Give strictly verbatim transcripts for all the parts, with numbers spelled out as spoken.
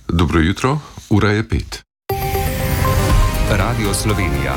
Dobro jutro, ura je pet. Radio Slovenija.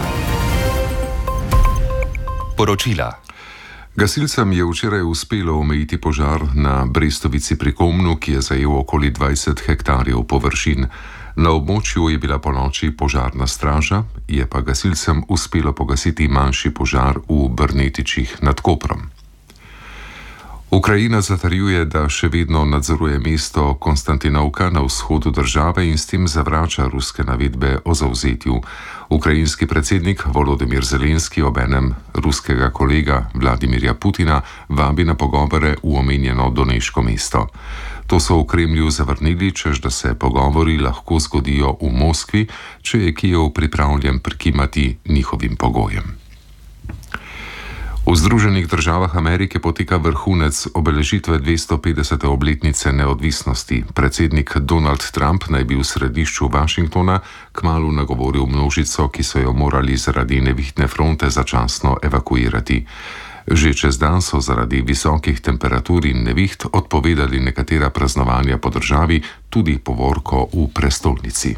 Poročila. Gasilcem je včeraj uspelo omejiti požar na Brestovici pri Komnu, ki je zajel okoli dvajset hektarjev površin. Na območju je bila ponoči požarna straža, je pa gasilcem uspelo pogasiti manjši požar v Brnetičih nad Koprom. Ukrajina zatrjuje, da še vedno nadzoruje mesto Konstantinovka na vzhodu države in s tem zavrača ruske navedbe o zavzetju. Ukrajinski predsednik Volodymyr Zelenski obenem ruskega kolega Vladimirja Putina vabi na pogovore v omenjeno doneško mesto. To so v Kremlju zavrnili, češ da se pogovori lahko zgodijo v Moskvi, če je Kijev pripravljen prikimati njihovim pogojem. V Združenih državah Amerike poteka vrhunec obeležitve dvesto petdesete obletnice neodvisnosti. Predsednik Donald Trump naj bi v središču Washingtona kmalu nagovoril množico, ki so jo morali zaradi nevihtne fronte začasno evakuirati. Že čez dan so zaradi visokih temperatur in neviht odpovedali nekatera praznovanja po državi, tudi povorko v prestolnici.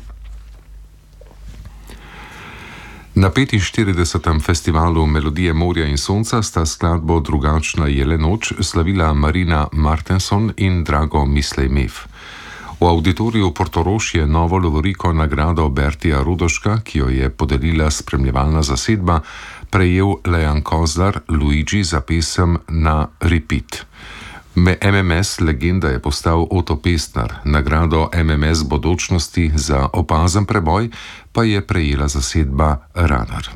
Na petinštiridesetem festivalu Melodije morja in sonca sta skladbo Drugačna je le noč slavila Marina Martenson in Drago Mislej-Mev. V avditoriju Portorož je novo lovoriko nagrado Bertija Rodoška, ki jo je podelila spremljevalna zasedba, prejel Lejan Kozlar Luigi za pesem Na repeat. M M S legenda je postal Oto Pestner, nagrado M M S bodočnosti za opazen preboj pa je prejela zasedba Radar.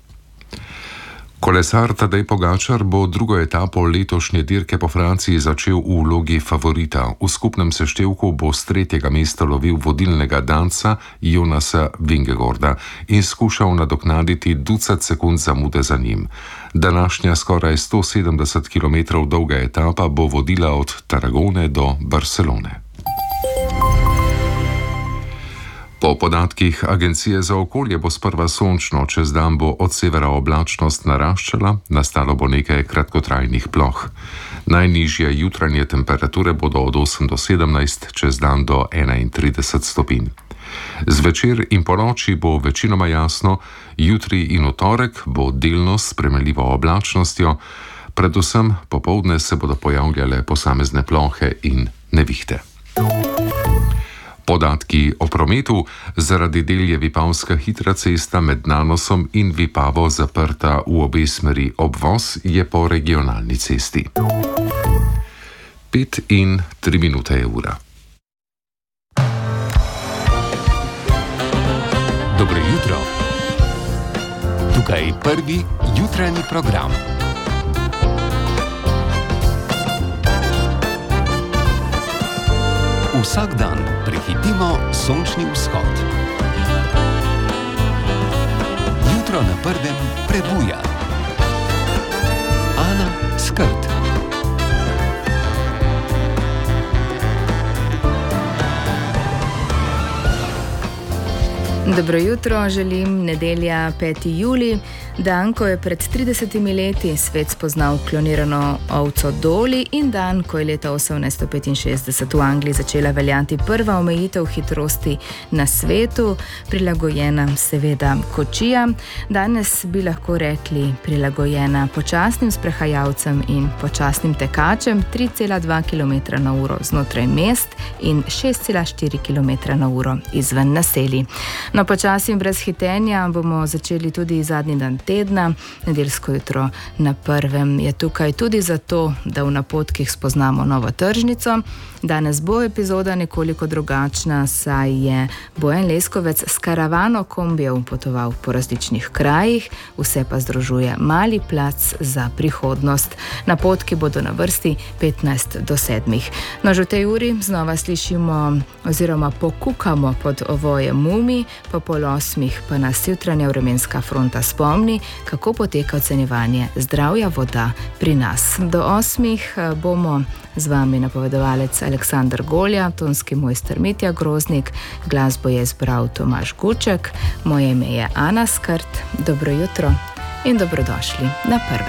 Kolesar Tadej Pogačar bo drugo etapo letošnje dirke po Franciji začel v vlogi favorita. V skupnem seštevku bo s tretjega mesta lovil vodilnega danca Jonasa Vingegaarda in skušal nadoknaditi ducat sekund zamude za njim. Današnja skoraj sto sedemdeset kilometrov dolga etapa bo vodila od Tarragone do Barcelone. Po podatkih Agencije za okolje bo sprva sončno, čez dan bo od severa oblačnost naraščala, nastalo bo nekaj kratkotrajnih ploh. Najnižje jutranje temperature bodo od osem do sedemnajst, čez dan do enaintrideset stopinj. Zvečer in ponoči bo večinoma jasno, jutri in v torek bo delno s spremenljivo oblačnostjo, predvsem popoldne se bodo pojavljale posamezne plohe in nevihte. Podatki o prometu: zaradi del je Vipavska hitra cesta med Nanosom in Vipavo zaprta v obe smeri, obvoz je po regionalni cesti. Pet in tri minute je ura. Dobro jutro. Tukaj je prvi jutranji program. Vsak dan prehitimo sončni vzhod. Jutro na prvem prebuja. Ana Skrt. Dobro jutro, želim. Nedelja peti julij, dan, ko je pred tridesetimi leti svet spoznal klonirano ovco Dolly in dan, ko je leta osemnajststo petinšestdeset v Angliji začela veljati prva omejitev hitrosti na svetu, prilagojena seveda kočijam. Danes bi lahko rekli prilagojena počasnim sprehajalcem in počasnim tekačem, tri cela dva kilometra na uro znotraj mest in šest cela štiri kilometra na uro izven naselij. No, počasi in brez hitenja bomo začeli tudi zadnji dan tedna. Nedeljsko jutro na prvem je tukaj tudi zato, da v napotkih spoznamo novo tržnico. Danes bo epizoda nekoliko drugačna, saj je Bojan Leskovec s karavano kombijev potoval po različnih krajih, vse pa združuje mali plac za prihodnost. Napotki bodo na vrsti petnajst do sedmih. No, že v tej uri znova slišimo oziroma pokukamo pod ovoje mumi, po pol osmih pa nas jutranja vremenska fronta spomni, kako poteka ocenjevanje zdravja voda pri nas. Do osmih bomo z vami napovedovalec Aleksandar Golja, tonski mojster Mitja Groznik, glasbo je izbral Tomaž Guček, moje ime je Ana Skrt. Dobro jutro in dobrodošli na prvem.